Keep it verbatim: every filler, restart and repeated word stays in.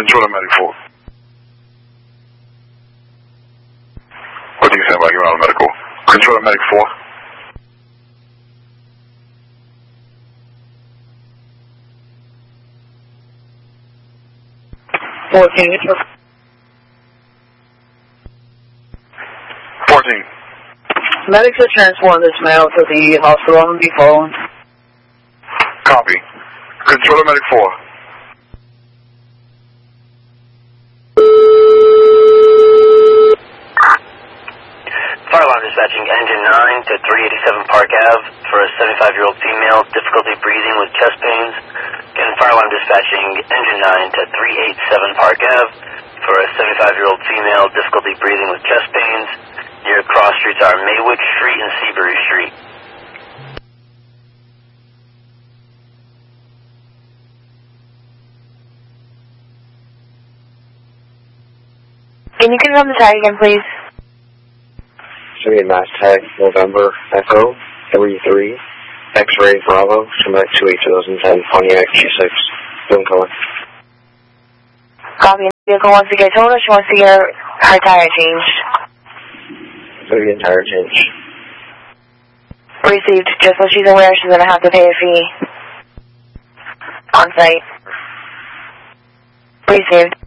Controller Medic four. What do you say about your own medical? Controller Medic four. fourteen. fourteen. Medics are transformed this mail to the hospital and be phone. Copy. Controller Medic four. Fire alarm dispatching engine nine to three eighty-seven Park Avenue for a seventy-five-year-old female, difficulty breathing with chest pains. Again, fire alarm dispatching engine nine to three eighty-seven Park Avenue for a seventy-five-year-old female, difficulty breathing with chest pains. Near cross streets are Maywick Street and Seabury Street. Can you confirm the tag again, please? City Mass Tag, November, Echo, three three, X-Ray Bravo, Submit two eight two thousand ten, Pontiac G six, Boom color. Copy. The vehicle wants to get towed or she wants to get her, her tire changed? So the entire change. Received. Just so she's aware, she's going to have to pay a fee on site. Received.